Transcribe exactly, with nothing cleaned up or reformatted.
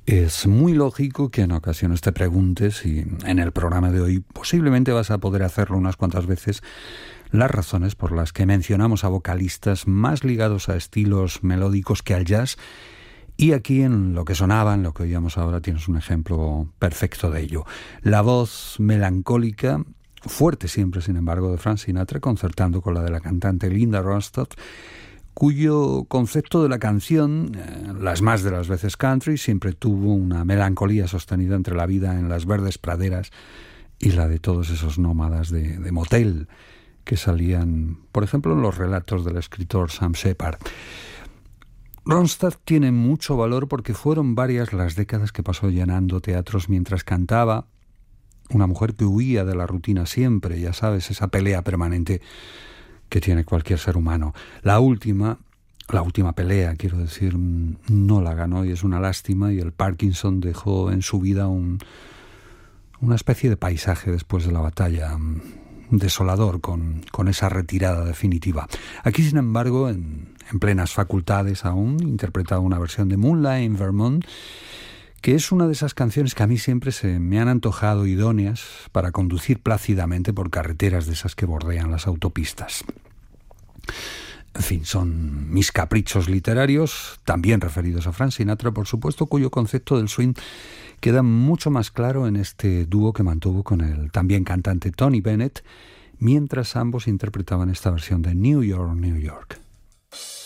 Es muy lógico que en ocasiones te preguntes, y en el programa de hoy posiblemente vas a poder hacerlo unas cuantas veces, las razones por las que mencionamos a vocalistas más ligados a estilos melódicos que al jazz. Y aquí en lo que sonaba, en lo que oíamos ahora, tienes un ejemplo perfecto de ello. La voz melancólica, fuerte siempre, sin embargo, de Frank Sinatra, concertando con la de la cantante Linda Ronstadt, cuyo concepto de la canción, eh, las más de las veces country, siempre tuvo una melancolía sostenida entre la vida en las verdes praderas y la de todos esos nómadas de, de motel que salían, por ejemplo, en los relatos del escritor Sam Shepard. Ronstadt tiene mucho valor porque fueron varias las décadas que pasó llenando teatros mientras cantaba. Una mujer que huía de la rutina siempre, ya sabes, esa pelea permanente que tiene cualquier ser humano. La última, la última pelea, quiero decir, no la ganó y es una lástima, y el Parkinson dejó en su vida un, una especie de paisaje después de la batalla, desolador, con, con esa retirada definitiva. Aquí, sin embargo, en, en plenas facultades aún, interpreta una versión de Moonlight in Vermont, que es una de esas canciones que a mí siempre se me han antojado idóneas para conducir plácidamente por carreteras de esas que bordean las autopistas. En fin, son mis caprichos literarios, también referidos a Frank Sinatra, por supuesto, cuyo concepto del swing queda mucho más claro en este dúo que mantuvo con el también cantante Tony Bennett, mientras ambos interpretaban esta versión de New York, New York.